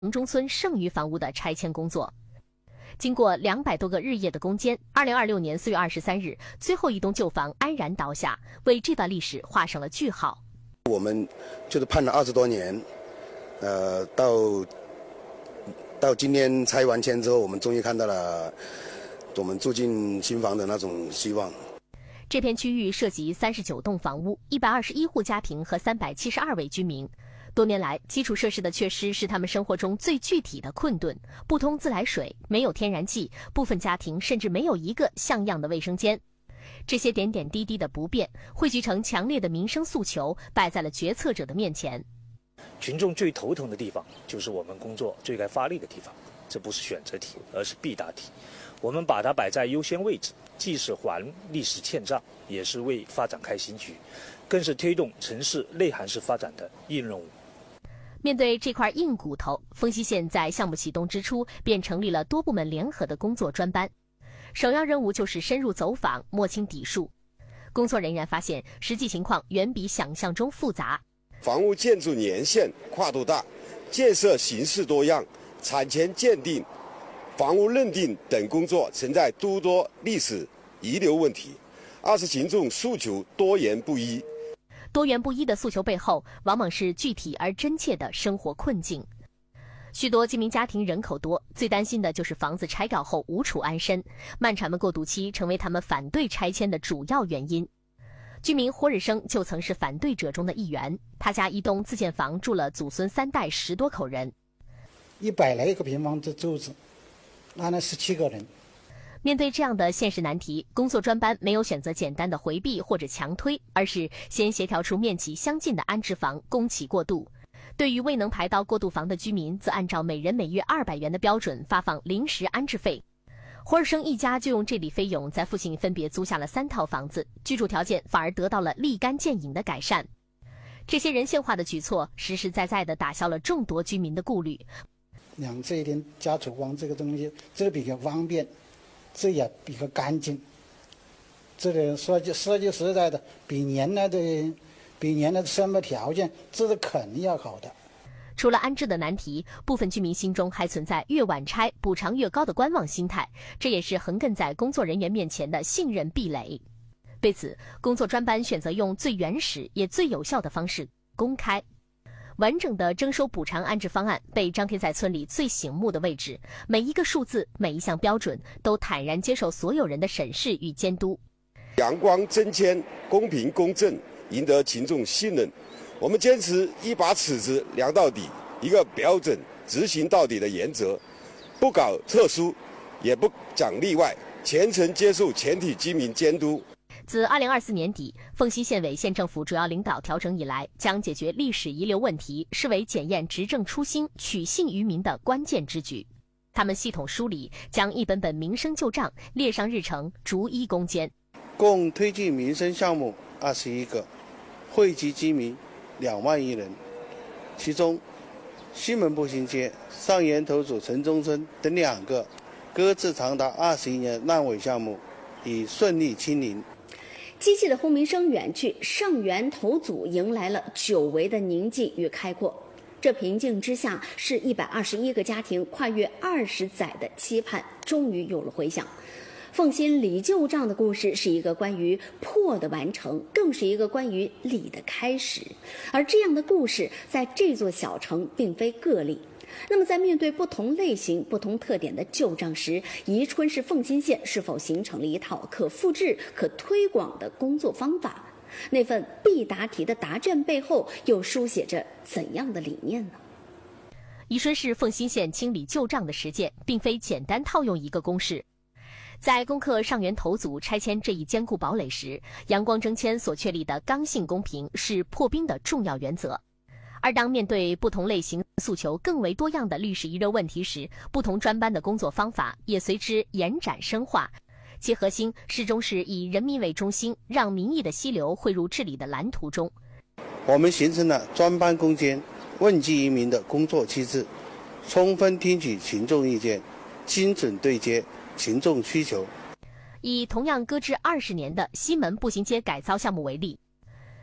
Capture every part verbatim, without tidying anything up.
城中村剩余房屋的拆迁工作。经过两百多个日夜的攻坚，二零二六年四月二十三日，最后一栋旧房安然倒下，为这段历史画上了句号。 我们就是盼了二十多年，呃，到到今天拆完迁之后，我们终于看到了我们住进新房的那种希望。 这片区域涉及三十九栋房屋、一百二十一户家庭和三百七十二位居民。多年来，基础设施的缺失是他们生活中最具体的困顿，不通自来水，没有天然气，部分家庭甚至没有一个像样的卫生间。这些点点滴滴的不便，汇聚成强烈的民生诉求，摆在了决策者的面前。 群众最头疼的地方，就是我们工作最该发力的地方。这不是选择题，而是必答题。我们把它摆在优先位置，既是还历史欠账，也是为发展开新局，更是推动城市内涵式发展的硬任务。 面对这块硬骨头，丰溪县在项目启动之初便成立了多部门联合的工作专班，首要任务就是深入走访，摸清底数。工作人员发现，实际情况远比想象中复杂。 房屋建筑年限跨度大，建设形式多样，产权鉴定、房屋认定等工作存在诸多历史遗留问题，二是群众诉求多元不一。 多元不一的诉求背后，往往是具体而真切的生活困境。许多居民家庭人口多，最担心的就是房子拆掉后无处安身，漫长的过渡期成为他们反对拆迁的主要原因。居民霍日生就曾是反对者中的一员，他家一栋自建房住了祖孙三代十多口人， 一百来个平方的住址，安了十七个人。 面对这样的现实难题，工作专班没有选择简单的回避或者强推，而是先协调出面积相近的安置房供其过渡。对于未能排到过渡房的居民，则按照每人每月二百元的标准发放临时安置费。霍尔生一家就用这笔费用在附近分别租下了三套房子，居住条件反而得到了立竿见影的改善。这些人性化的举措，实实在在地打消了众多居民的顾虑。 两这一天加厨房这个东西，这个比较方便，这也比较干净。这个说句说句实在的，比原来的比原来的生活条件，这是肯定要好的。 除了安置的难题，部分居民心中还存在越晚拆补偿越高的观望心态，这也是横亘在工作人员面前的信任壁垒。对此，工作专班选择用最原始也最有效的方式公开。完整的征收补偿安置方案被张贴在村里最醒目的位置，每一个数字、每一项标准都坦然接受所有人的审视与监督。 阳光真签，公平公正，赢得群众信任。我们坚持一把尺子量到底，一个标准执行到底的原则，不搞特殊，也不讲例外，全程接受全体居民监督。 自二零二四年底，凤溪县委县政府主要领导调整以来，将解决历史遗留问题视为检验执政初心、取信于民的关键之举。他们系统梳理，将一本本民生旧账列上日程，逐一攻坚。 共推进民生项目二十一个，惠及居民两万余人，其中西门步行街、上元头组城中村等两个搁置长达二十一年烂尾项目已顺利清零。 机器的轰鸣声远去，上元头组迎来了久违的宁静与开阔。这平静之下，是一百二十一个家庭跨越二十载的期盼，终于有了回响。凤新理旧账的故事是一个关于破的完成，更是一个关于理的开始。而这样的故事在这座小城并非个例。那么在面对不同类型、不同特点的旧账时，宜春市凤新县是否形成了一套可复制、可推广的工作方法？那份必答题的答卷背后又书写着怎样的理念呢？ 宜春市凤新县清理旧账的实践，并非简单套用一个公式。在攻克上元头组拆迁这一坚固堡垒时，阳光征迁所确立的刚性公平是破冰的重要原则。而当面对不同类型诉求更为多样的历史遗留问题时，不同专班的工作方法也随之延展深化，其核心始终是以人民为中心，让民意的溪流汇入治理的蓝图中。 我们形成了专班攻坚、问计于民的工作机制，充分听取群众意见，精准对接群众需求。 以同样搁置二十年的西门步行街改造项目为例，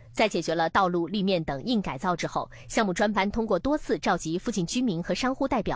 在解决了道路、立面等硬改造之后，项目专班通过多次召集附近居民和商户代表